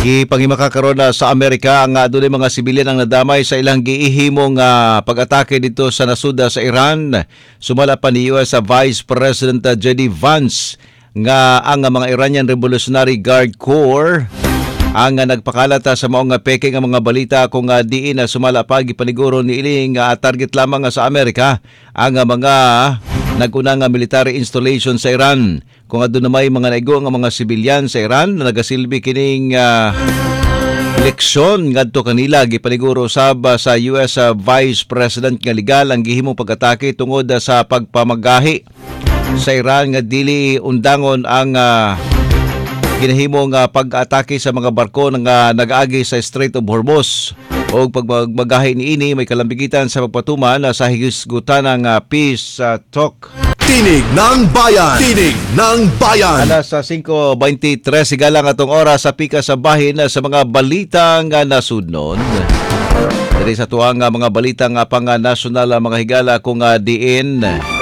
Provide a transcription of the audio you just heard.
Gipangimaka karon sa Amerika ang adunay mga sibilyan ang nadamay sa ilang giihimong pag-atake dito sa nasuda sa Iran. Sumala pa ni US Vice President J.D. Vance nga ang mga Iranian Revolutionary Guard Corps ang nagpakalata sa maong peke nga mga balita kung diin na sumala pa gipaniguro ni iling target lamang sa Amerika ang mga nagunang military installation sa Iran. Kung adto na may mga naigo nga mga sibilyan sa Iran na nagasilbi kining leksyon ngadto kanila gipaniguro sab sa US Vice President nga legal ang gihimong pag-atake tungod sa pagpamagahi sa Iran nga dili undangon ang ginahimong pag-atake sa mga barko nga nag-agi sa Strait of Hormuz. O pagmagahi niini may kalambigitan sa pagpatuman sa higisgutan ng peace talk. Tinig ng Bayan! Tinig ng Bayan! Alas 5:23 sigalang atong oras sa pika sa bahin sa mga balitang nasudnon. Diri sa tuang mga balitang pang nasyonal mga higala kung diin